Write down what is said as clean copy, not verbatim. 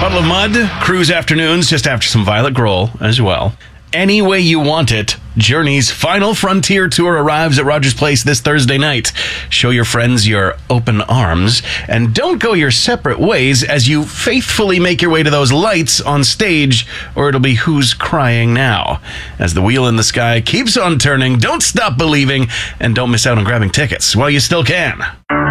Puddle of Mud, Cruise Afternoons, just after some Violet Grohl as well. Any Way You Want It, Journey's Final Frontier Tour arrives at Rogers Place this Thursday night. Show your friends your open arms, and don't go your separate ways as you faithfully make your way to those lights on stage, or it'll be Who's Crying Now. As the wheel in the sky keeps on turning, don't stop believing, and don't miss out on grabbing tickets while you still can.